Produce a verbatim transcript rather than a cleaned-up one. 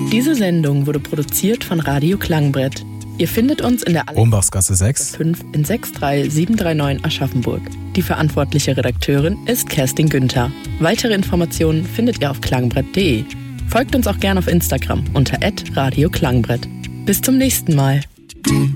Diese Sendung wurde produziert von Radio Klangbrett. Ihr findet uns in der Ohnbachsgasse sechs fünf in sechs drei sieben drei neun Aschaffenburg. Die verantwortliche Redakteurin ist Kerstin Günther. Weitere Informationen findet ihr auf klangbrett punkt de. Folgt uns auch gerne auf Instagram unter at radio klangbrett. Bis zum nächsten Mal.